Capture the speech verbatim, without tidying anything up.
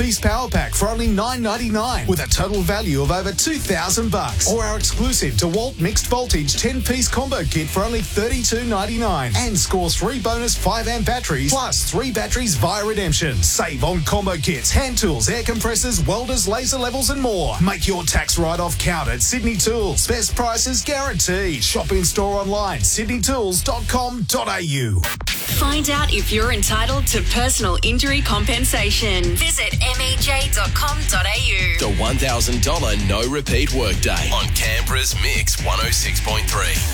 piece power pack for only nine ninety-nine with a total value of over two thousand bucks. Or our exclusive DeWalt mixed voltage ten piece combo kit for only thirty-two ninety-nine. And score three bonus five amp batteries plus three batteries via redemption. Save on combo kits, hand tools, air compressors, welders, laser levels and more. Make your tax write-off count at Sydney Tools. Best prices guaranteed. Shop in store online, sydney tools dot com dot a u. Find out if you're entitled to personal injury compensation. Visit m e j dot com dot a u. The one thousand dollars no repeat workday on Canberra's Mix one oh six point three.